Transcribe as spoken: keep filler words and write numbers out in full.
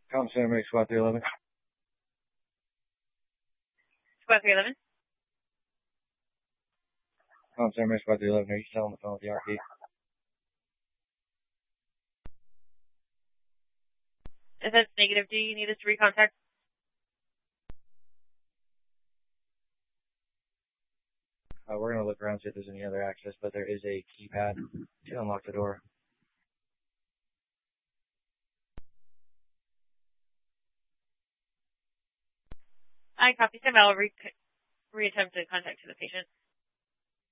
Com Center, make squad three eleven. Squad three eleven. Com Center, make squad three eleven. Are you still on the phone with the R P? If that's negative, do you need us to recontact? Uh, we're going to look around, see if there's any other access, but there is a keypad to unlock the door. I copy. Sam, I'll re- reattempt to contact the patient.